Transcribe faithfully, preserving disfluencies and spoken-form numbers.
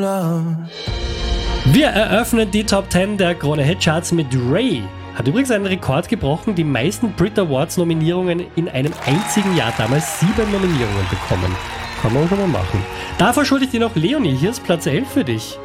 Wir eröffnen die Top zehn der Krone Hit Charts mit Ray. Hat übrigens einen Rekord gebrochen, die meisten Brit Awards Nominierungen in einem einzigen Jahr, damals sieben Nominierungen bekommen. Kann man schon mal machen. Davor schulde ich dir noch Leonie, hier ist Platz elf für dich.